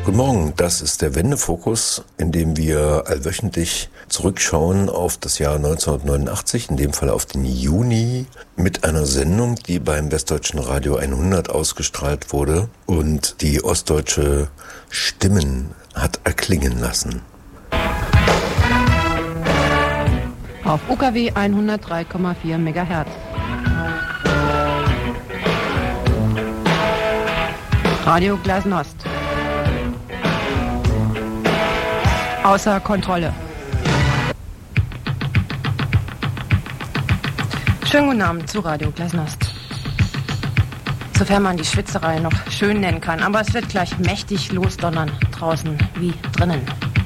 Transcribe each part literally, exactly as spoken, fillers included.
Guten Morgen, das ist der Wendefokus, in dem wir allwöchentlich zurückschauen auf das Jahr neunzehnhundertneunundachtzig, in dem Fall auf den Juni, mit einer Sendung, die beim Westdeutschen Radio hundert ausgestrahlt wurde und die ostdeutsche Stimmen hat erklingen lassen. Auf U K W hundertdrei Komma vier Megahertz. Radio Glasnost. Außer Kontrolle. Schönen guten Abend zu Radio Glasnost. Sofern man die Schwitzerei noch schön nennen kann, aber es wird gleich mächtig losdonnern, draußen wie drinnen.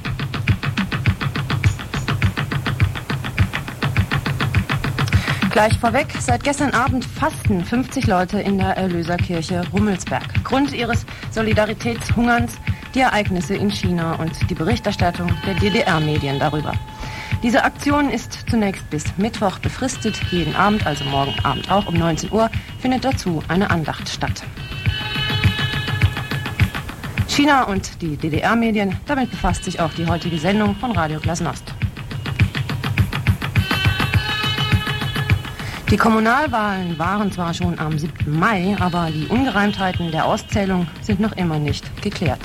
Gleich vorweg, seit gestern Abend fasten fünfzig Leute in der Erlöserkirche Rummelsberg. Grund ihres Solidaritätshungerns die Ereignisse in China und die Berichterstattung der D D R-Medien darüber. Diese Aktion ist zunächst bis Mittwoch befristet. Jeden Abend, also morgen Abend auch um neunzehn Uhr, findet dazu eine Andacht statt. China und die D D R-Medien, damit befasst sich auch die heutige Sendung von Radio Glasnost. Die Kommunalwahlen waren zwar schon am siebten Mai, aber die Ungereimtheiten der Auszählung sind noch immer nicht geklärt.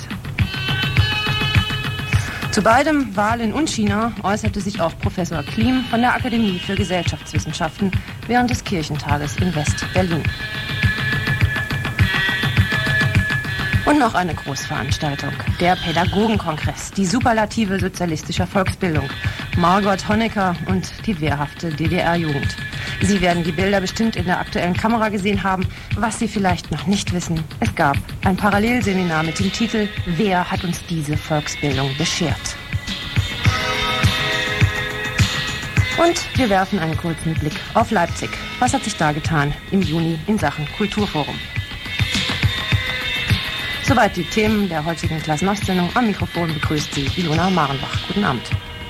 Zu beidem, Wahlen und China, äußerte sich auch Professor Klim von der Akademie für Gesellschaftswissenschaften während des Kirchentages in West-Berlin. Und noch eine Großveranstaltung, der Pädagogenkongress, die Superlative sozialistischer Volksbildung, Margot Honecker und die wehrhafte D D R-Jugend. Sie werden die Bilder bestimmt in der aktuellen Kamera gesehen haben. Was Sie vielleicht noch nicht wissen, es gab ein Parallelseminar mit dem Titel »Wer hat uns diese Volksbildung beschert?« Und wir werfen einen kurzen Blick auf Leipzig. Was hat sich da getan im Juni in Sachen Kulturforum? Soweit die Themen der heutigen Glasnost-Sendung. Am Mikrofon begrüßt Sie Ilona Marenbach. Guten Abend.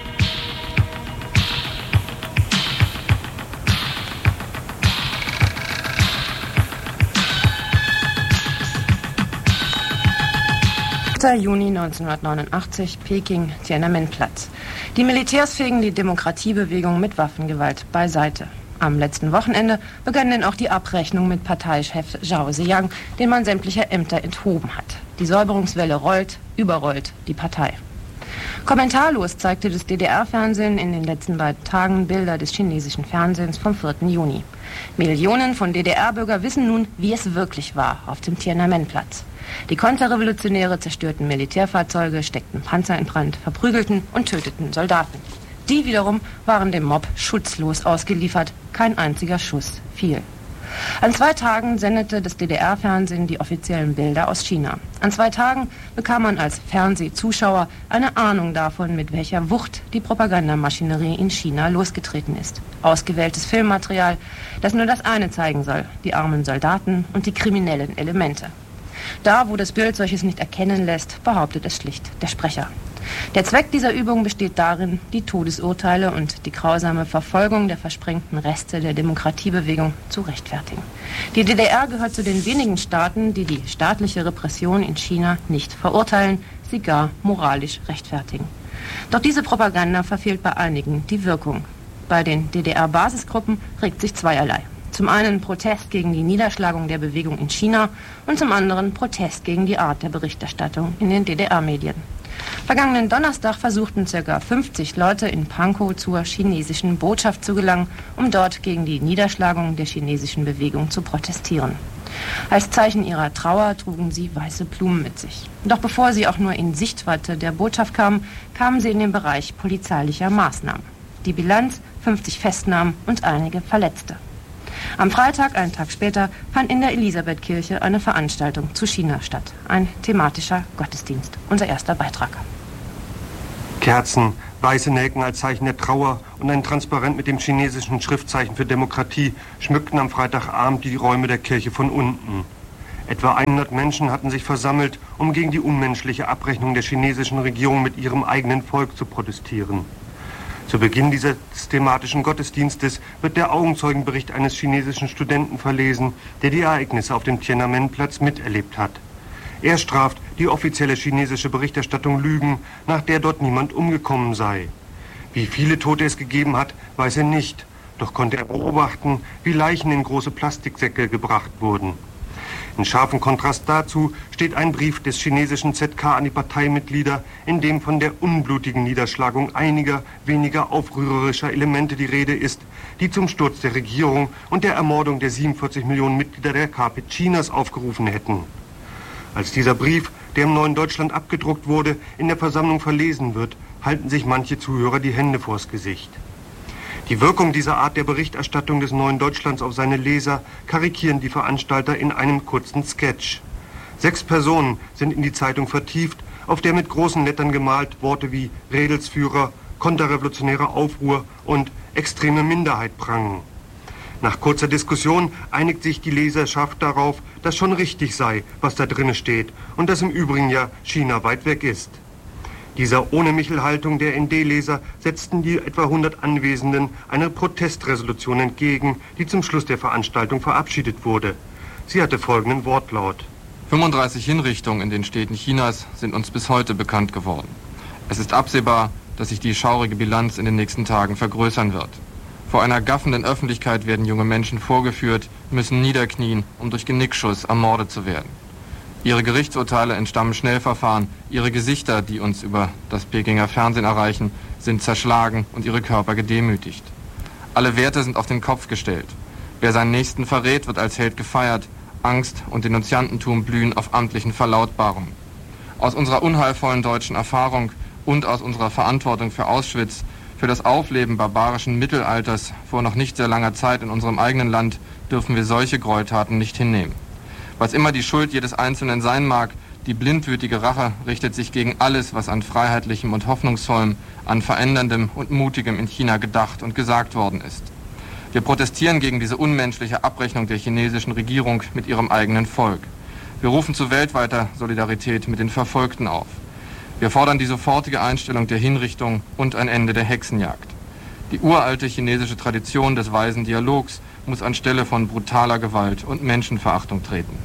Juni neunzehnhundertneunundachtzig, Peking, Tiananmenplatz. Die Militärs fegen die Demokratiebewegung mit Waffengewalt beiseite. Am letzten Wochenende begann denn auch die Abrechnung mit Parteichef Zhao Ziyang, den man sämtlicher Ämter enthoben hat. Die Säuberungswelle rollt, überrollt die Partei. Kommentarlos zeigte das D D R-Fernsehen in den letzten beiden Tagen Bilder des chinesischen Fernsehens vom vierten Juni. Millionen von D D R-Bürgern wissen nun, wie es wirklich war auf dem Tiananmenplatz. Die Konterrevolutionäre zerstörten Militärfahrzeuge, steckten Panzer in Brand, verprügelten und töteten Soldaten. Die wiederum waren dem Mob schutzlos ausgeliefert, kein einziger Schuss fiel. An zwei Tagen sendete das D D R-Fernsehen die offiziellen Bilder aus China. An zwei Tagen bekam man als Fernsehzuschauer eine Ahnung davon, mit welcher Wucht die Propagandamaschinerie in China losgetreten ist. Ausgewähltes Filmmaterial, das nur das eine zeigen soll: die armen Soldaten und die kriminellen Elemente. Da, wo das Bild solches nicht erkennen lässt, behauptet es schlicht der Sprecher. Der Zweck dieser Übung besteht darin, die Todesurteile und die grausame Verfolgung der versprengten Reste der Demokratiebewegung zu rechtfertigen. Die D D R gehört zu den wenigen Staaten, die die staatliche Repression in China nicht verurteilen, sie gar moralisch rechtfertigen. Doch diese Propaganda verfehlt bei einigen die Wirkung. Bei den D D R-Basisgruppen regt sich zweierlei. Zum einen Protest gegen die Niederschlagung der Bewegung in China und zum anderen Protest gegen die Art der Berichterstattung in den D D R-Medien. Vergangenen Donnerstag versuchten ca. fünfzig Leute in Pankow zur chinesischen Botschaft zu gelangen, um dort gegen die Niederschlagung der chinesischen Bewegung zu protestieren. Als Zeichen ihrer Trauer trugen sie weiße Blumen mit sich. Doch bevor sie auch nur in Sichtweite der Botschaft kamen, kamen sie in den Bereich polizeilicher Maßnahmen. Die Bilanz: fünfzig Festnahmen und einige Verletzte. Am Freitag, einen Tag später, fand in der Elisabethkirche eine Veranstaltung zu China statt. Ein thematischer Gottesdienst. Unser erster Beitrag. Kerzen, weiße Nelken als Zeichen der Trauer und ein Transparent mit dem chinesischen Schriftzeichen für Demokratie schmückten am Freitagabend die Räume der Kirche von unten. Etwa hundert Menschen hatten sich versammelt, um gegen die unmenschliche Abrechnung der chinesischen Regierung mit ihrem eigenen Volk zu protestieren. Zu Beginn dieses thematischen Gottesdienstes wird der Augenzeugenbericht eines chinesischen Studenten verlesen, der die Ereignisse auf dem Tiananmenplatz miterlebt hat. Er straft die offizielle chinesische Berichterstattung lügen, nach der dort niemand umgekommen sei. Wie viele Tote es gegeben hat, weiß er nicht. Doch konnte er beobachten, wie Leichen in große Plastiksäcke gebracht wurden. In scharfem Kontrast dazu steht ein Brief des chinesischen Z K an die Parteimitglieder, in dem von der unblutigen Niederschlagung einiger weniger aufrührerischer Elemente die Rede ist, die zum Sturz der Regierung und der Ermordung der siebenundvierzig Millionen Mitglieder der K P Chinas aufgerufen hätten. Als dieser Brief, der im neuen Deutschland abgedruckt wurde, in der Versammlung verlesen wird, halten sich manche Zuhörer die Hände vors Gesicht. Die Wirkung dieser Art der Berichterstattung des neuen Deutschlands auf seine Leser karikieren die Veranstalter in einem kurzen Sketch. Sechs Personen sind in die Zeitung vertieft, auf der mit großen Lettern gemalt Worte wie Rädelsführer, konterrevolutionärer Aufruhr und extreme Minderheit prangen. Nach kurzer Diskussion einigt sich die Leserschaft darauf, dass schon richtig sei, was da drinnen steht und dass im Übrigen ja China weit weg ist. Dieser Ohne-Michel-Haltung der N D-Leser setzten die etwa hundert Anwesenden eine Protestresolution entgegen, die zum Schluss der Veranstaltung verabschiedet wurde. Sie hatte folgenden Wortlaut. fünfunddreißig Hinrichtungen in den Städten Chinas sind uns bis heute bekannt geworden. Es ist absehbar, dass sich die schaurige Bilanz in den nächsten Tagen vergrößern wird. Vor einer gaffenden Öffentlichkeit werden junge Menschen vorgeführt, müssen niederknien, um durch Genickschuss ermordet zu werden. Ihre Gerichtsurteile entstammen Schnellverfahren, ihre Gesichter, die uns über das Pekinger Fernsehen erreichen, sind zerschlagen und ihre Körper gedemütigt. Alle Werte sind auf den Kopf gestellt. Wer seinen Nächsten verrät, wird als Held gefeiert. Angst und Denunziantentum blühen auf amtlichen Verlautbarungen. Aus unserer unheilvollen deutschen Erfahrung und aus unserer Verantwortung für Auschwitz, für das Aufleben barbarischen Mittelalters vor noch nicht sehr langer Zeit in unserem eigenen Land, dürfen wir solche Gräueltaten nicht hinnehmen. Was immer die Schuld jedes Einzelnen sein mag, die blindwütige Rache richtet sich gegen alles, was an Freiheitlichem und Hoffnungsvollem, an Veränderndem und Mutigem in China gedacht und gesagt worden ist. Wir protestieren gegen diese unmenschliche Abrechnung der chinesischen Regierung mit ihrem eigenen Volk. Wir rufen zu weltweiter Solidarität mit den Verfolgten auf. Wir fordern die sofortige Einstellung der Hinrichtung und ein Ende der Hexenjagd. Die uralte chinesische Tradition des weisen Dialogs muss anstelle von brutaler Gewalt und Menschenverachtung treten.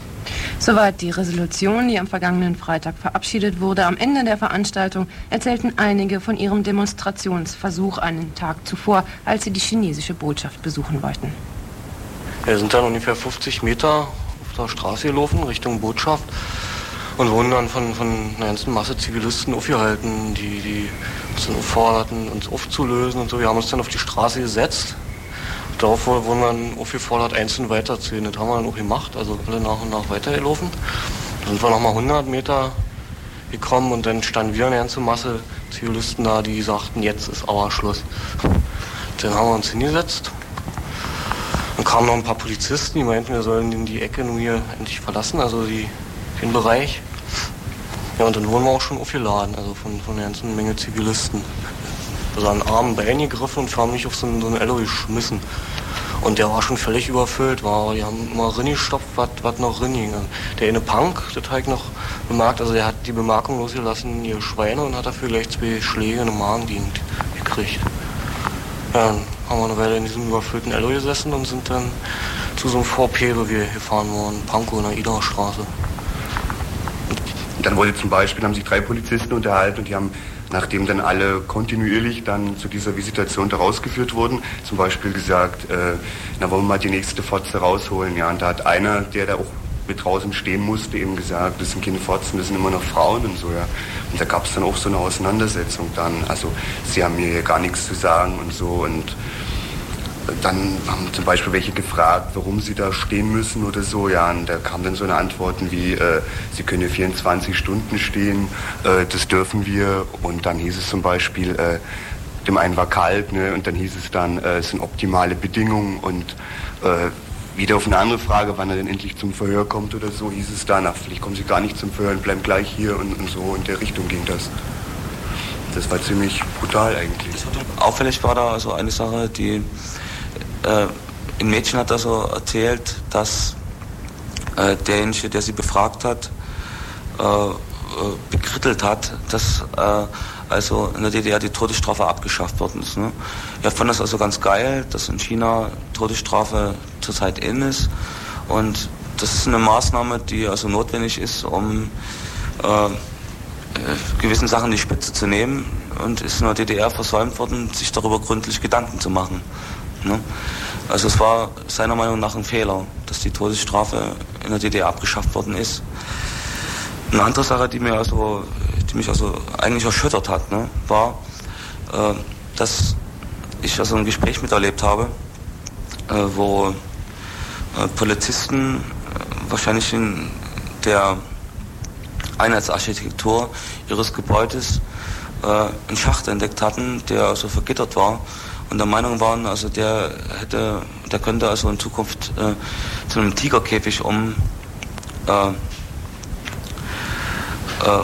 Soweit die Resolution, die am vergangenen Freitag verabschiedet wurde. Am Ende der Veranstaltung erzählten einige von ihrem Demonstrationsversuch einen Tag zuvor, als sie die chinesische Botschaft besuchen wollten. Wir sind dann ungefähr fünfzig Meter auf der Straße gelaufen, Richtung Botschaft, und wurden dann von, von einer ganzen Masse Zivilisten aufgehalten, die, die uns dann aufforderten, uns aufzulösen und so. Wir haben uns dann auf die Straße gesetzt. Darauf wurden wir dann aufgefordert, einzeln weiterzuziehen. Das haben wir dann auch gemacht, also alle nach und nach weitergelaufen. Dann sind wir nochmal hundert Meter gekommen und dann standen wir eine ganze Masse Zivilisten da, die sagten, jetzt ist aber Schluss. Dann haben wir uns hingesetzt. Dann kamen noch ein paar Polizisten, die meinten, wir sollen die Ecke nun hier endlich verlassen, also die, den Bereich. Ja, und dann wurden wir auch schon aufgeladen, also von, von einer ganzen Menge Zivilisten. Also an Armen, Beinen gegriffen und förmlich auf so einen, so einen Ello geschmissen. Und der war schon völlig überfüllt, war, die haben immer reingestopft, was noch reinging. Der eine Punk, das habe ich noch bemerkt, also der hat die Bemerkung losgelassen, ihr Schweine, und hat dafür gleich zwei Schläge in den Magendienst gekriegt. Ja, dann haben wir eine Weile in diesem überfüllten Ello gesessen und sind dann zu so einem V P gefahren worden, Pankow in der Ida Straße. Und dann wurde zum Beispiel, haben sich drei Polizisten unterhalten und die haben, nachdem dann alle kontinuierlich dann zu dieser Visitation da rausgeführt wurden, zum Beispiel gesagt, äh, na wollen wir mal die nächste Fotze rausholen. Ja, und da hat einer, der da auch mit draußen stehen musste, eben gesagt, das sind keine Fotzen, das sind immer noch Frauen und so, ja. Und da gab es dann auch so eine Auseinandersetzung dann. Also sie haben mir hier gar nichts zu sagen und so. Und dann haben zum Beispiel welche gefragt, warum sie da stehen müssen oder so. Ja, und da kamen dann so eine Antworten wie, äh, sie können hier vierundzwanzig Stunden stehen, äh, das dürfen wir. Und dann hieß es zum Beispiel, äh, dem einen war kalt, ne? Und dann hieß es dann, äh, es sind optimale Bedingungen. Und äh, wieder auf eine andere Frage, wann er denn endlich zum Verhör kommt oder so, hieß es dann, ach, vielleicht kommen sie gar nicht zum Verhör und bleiben gleich hier und, und so. In der Richtung ging das. Das war ziemlich brutal eigentlich. Auffällig war da also eine Sache, die Äh, ein Mädchen hat also erzählt, dass äh, derjenige, der sie befragt hat, äh, äh, bekrittelt hat, dass äh, also in der D D R die Todesstrafe abgeschafft worden ist. Ne? Er fand das also ganz geil, dass in China Todesstrafe zurzeit in ist, und das ist eine Maßnahme, die also notwendig ist, um äh, gewissen Sachen die Spitze zu nehmen und ist in der D D R versäumt worden, sich darüber gründlich Gedanken zu machen. Ne? Also es war seiner Meinung nach ein Fehler, dass die Todesstrafe in der D D R abgeschafft worden ist. Eine andere Sache, die mir also, die mich also eigentlich erschüttert hat, ne, war, äh, dass ich also ein Gespräch miterlebt habe, äh, wo äh, Polizisten äh, wahrscheinlich in der Einheitsarchitektur ihres Gebäudes äh, einen Schacht entdeckt hatten, der also vergittert war und der Meinung waren, also der hätte, der könnte also in Zukunft äh, zu einem Tigerkäfig um äh, äh,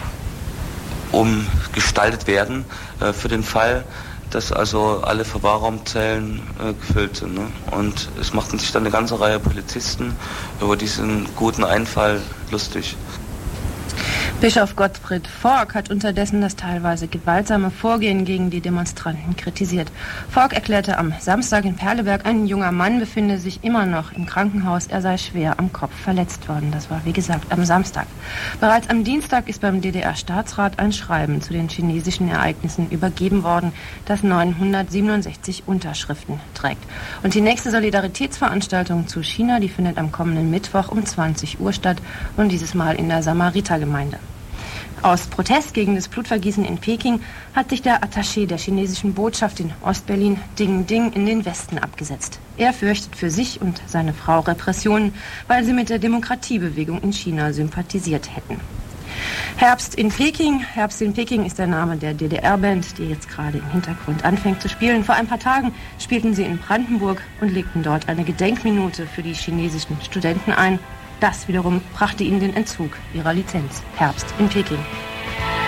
umgestaltet werden äh, für den Fall, dass also alle Verwahrraumzellen äh, gefüllt sind. Ne? Und es machten sich dann eine ganze Reihe Polizisten über diesen guten Einfall lustig. Bischof Gottfried Forck hat unterdessen das teilweise gewaltsame Vorgehen gegen die Demonstranten kritisiert. Forck erklärte am Samstag in Perleberg, ein junger Mann befinde sich immer noch im Krankenhaus. Er sei schwer am Kopf verletzt worden. Das war, wie gesagt, am Samstag. Bereits am Dienstag ist beim D D R-Staatsrat ein Schreiben zu den chinesischen Ereignissen übergeben worden, das neunhundertsiebenundsechzig Unterschriften trägt. Und die nächste Solidaritätsveranstaltung zu China, die findet am kommenden Mittwoch um zwanzig Uhr statt und dieses Mal in der Samaritergemeinde. Aus Protest gegen das Blutvergießen in Peking hat sich der Attaché der chinesischen Botschaft in Ostberlin, Ding Ding, in den Westen abgesetzt. Er fürchtet für sich und seine Frau Repressionen, weil sie mit der Demokratiebewegung in China sympathisiert hätten. Herbst in Peking. Herbst in Peking ist der Name der D D R-Band, die jetzt gerade im Hintergrund anfängt zu spielen. Vor ein paar Tagen spielten sie in Brandenburg und legten dort eine Gedenkminute für die chinesischen Studenten ein. Das wiederum brachte ihnen den Entzug ihrer Lizenz. Herbst in Peking.